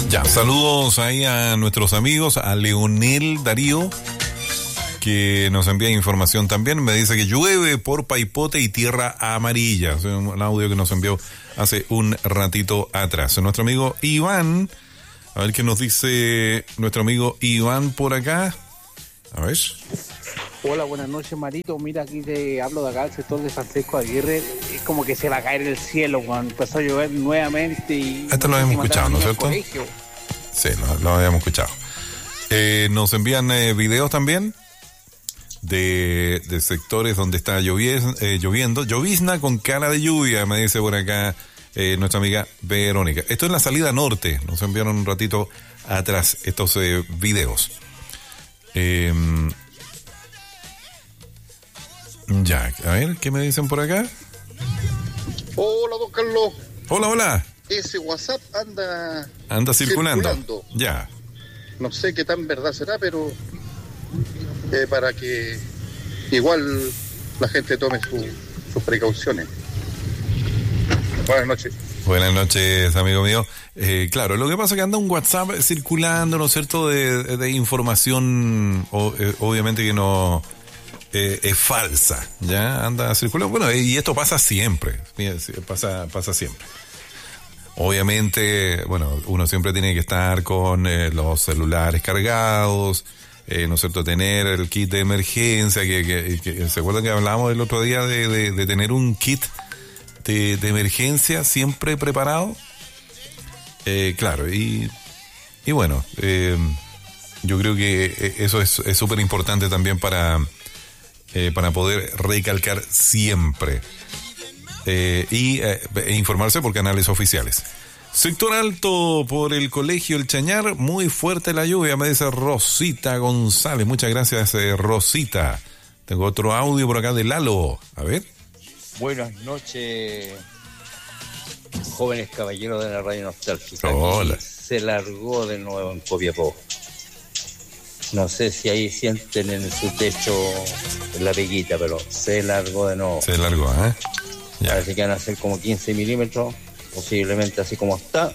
Ya, saludos ahí a nuestros amigos, a Leonel Darío, que nos envía información también. Me dice que llueve por Paipote y Tierra Amarilla. Es un audio que nos envió hace un ratito atrás. Nuestro amigo Iván, a ver qué nos dice nuestro amigo Iván por acá. A ver. Hola, buenas noches, Marito. Mira, aquí te hablo de acá, el sector de Francisco Aguirre. Es como que se va a caer el cielo cuando empezó a llover nuevamente. Y esto lo habíamos escuchado, ¿no es cierto? Sí, lo habíamos escuchado. Nos envían videos también de sectores donde está lloviendo. Llovizna con cara de lluvia, me dice por acá nuestra amiga Verónica. Esto es la salida norte. Nos enviaron un ratito atrás estos videos. Ya, a ver, ¿qué me dicen por acá? Hola, don Carlos. Hola, hola. Ese WhatsApp anda circulando. Ya. No sé qué tan verdad será, pero para que igual la gente tome sus precauciones. Buenas noches. Buenas noches, amigo mío. Claro, lo que pasa es que anda un WhatsApp circulando, ¿no es cierto?, de información, obviamente que no es falsa, ya anda circulando. Bueno, y esto pasa siempre, pasa siempre. Obviamente, bueno, uno siempre tiene que estar con los celulares cargados, ¿no es cierto?, tener el kit de emergencia, que ¿se acuerdan que hablábamos el otro día de tener un kit de emergencia siempre preparado? Claro, y bueno, yo creo que eso es súper importante también para poder recalcar siempre e informarse por canales oficiales. Sector alto por el colegio El Chañar, muy fuerte la lluvia, me dice Rosita González. Muchas gracias, Rosita. Tengo otro audio por acá de Lalo, a ver. Buenas noches, jóvenes caballeros de la radio nostálgica. Hola. Aquí se largó de nuevo en Copiapó. No sé si ahí sienten en su techo la peguita, pero se largó de nuevo. Se largó, ¿eh? Ya. Parece que van a ser como 15 milímetros, posiblemente así como está.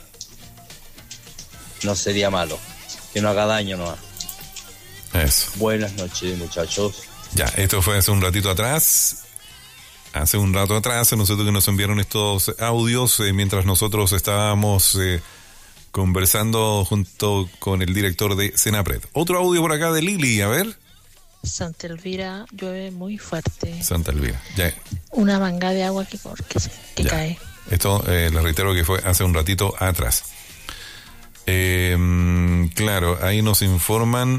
No sería malo, que no haga daño nomás. Eso. Buenas noches, muchachos. Ya, esto fue hace un ratito atrás. Hace un rato atrás, nosotros que nos enviaron estos audios mientras nosotros estábamos conversando junto con el director de Senapred. Otro audio por acá de Lili, a ver. Santa Elvira llueve muy fuerte. Santa Elvira, ya. Una manga de agua que cae. Esto les reitero que fue hace un ratito atrás. Claro, ahí nos informan.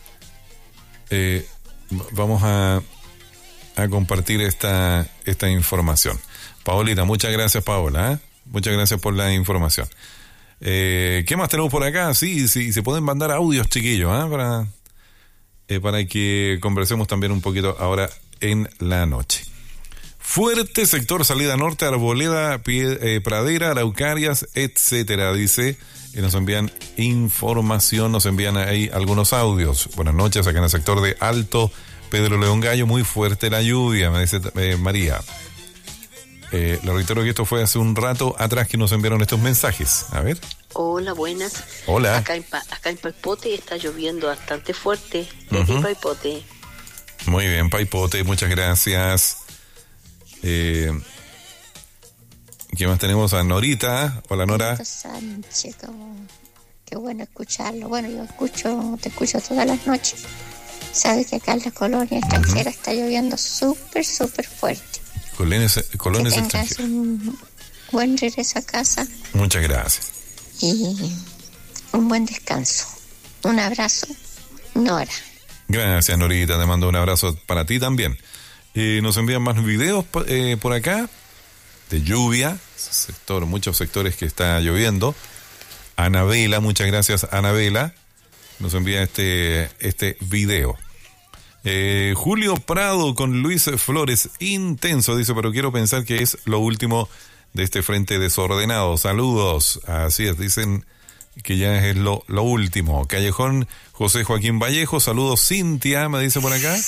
Vamos a compartir esta información. Paolita, muchas gracias, Paola. Muchas gracias por la información. ¿Qué más tenemos por acá? Sí, se pueden mandar audios, chiquillos, para que conversemos también un poquito ahora en la noche. Fuerte sector salida norte, Arboleda, Pradera, Araucarias, etcétera, dice. Y nos envían información, nos envían ahí algunos audios. Buenas noches, acá en el sector de Alto Pedro León Gallo, muy fuerte la lluvia, me dice María. Le reitero que esto fue hace un rato atrás que nos enviaron estos mensajes. A ver. Hola, buenas. Hola. Acá en Paipote está lloviendo bastante fuerte. Desde Paipote. Muy bien, Paipote, muchas gracias. ¿Qué más tenemos? A Norita. Hola, Nora. Sánchez, qué bueno escucharlo. Bueno, te escucho todas las noches. Sabes que acá en la colonia extranjera está lloviendo súper fuerte. Colonias extranjeras. Un buen regreso a casa. Muchas gracias. Y un buen descanso. Un abrazo, Nora. Gracias, Norita. Te mando un abrazo para ti también. Nos envían más videos por acá de lluvia. Muchos sectores que está lloviendo. Anabela, muchas gracias, Anabela. Nos envía este video. Julio Prado con Luis Flores, intenso, dice, pero quiero pensar que es lo último de este frente desordenado. Saludos. Así es, dicen que ya es lo último. Callejón José Joaquín Vallejo, saludos. Cintia, me dice por acá,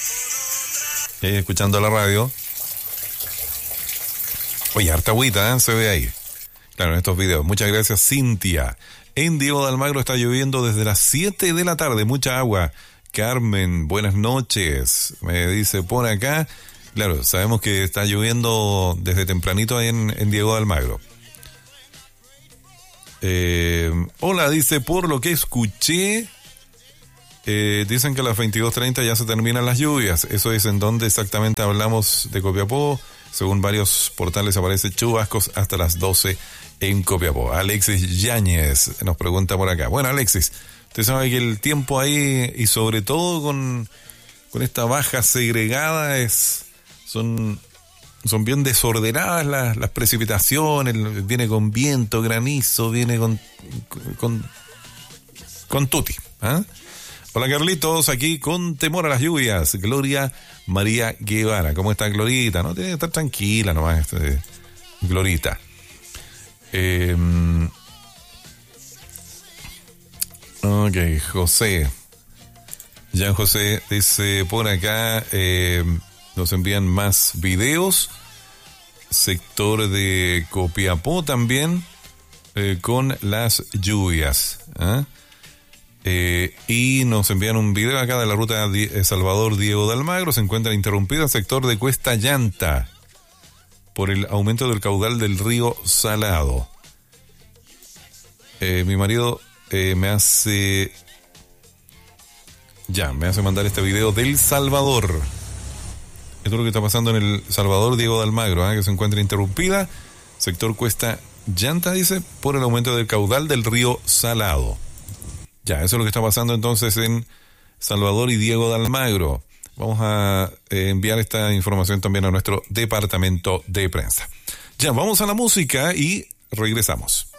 escuchando la radio. Oye, harta agüita, se ve ahí. Claro, en estos videos. Muchas gracias, Cintia. En Diego de Almagro está lloviendo desde las 7 de la tarde, mucha agua. Carmen, buenas noches. Me dice por acá. Claro, sabemos que está lloviendo desde tempranito ahí en Diego de Almagro. Hola, dice, por lo que escuché, dicen que a las 22:30 ya se terminan las lluvias. Eso es en donde exactamente hablamos de Copiapó. Según varios portales aparece chubascos hasta las 12 en Copiapó. Alexis Yáñez nos pregunta por acá. Bueno, Alexis, usted sabe que el tiempo ahí, y sobre todo con esta baja segregada, son bien desordenadas las precipitaciones, viene con viento, granizo, viene con tutti. ¿Ah? Hola Carlitos, aquí con temor a las lluvias. Gloria María Guevara. ¿Cómo está Glorita? No, tiene que estar tranquila nomás, Glorita. Ok, José. Jean José dice por acá, nos envían más videos. Sector de Copiapó también, con las lluvias. ¿Ah? Y nos envían un video acá de la ruta Salvador Diego de Almagro. Se encuentra interrumpida el sector de Cuesta Llanta por el aumento del caudal del río Salado. Mi marido me hace mandar este video del Salvador. Esto es lo que está pasando en el Salvador Diego de Almagro, que se encuentra interrumpida. Sector Cuesta Llanta, dice, por el aumento del caudal del río Salado. Ya, eso es lo que está pasando entonces en Salvador y Diego de Almagro. Vamos a enviar esta información también a nuestro departamento de prensa. Ya, vamos a la música y regresamos.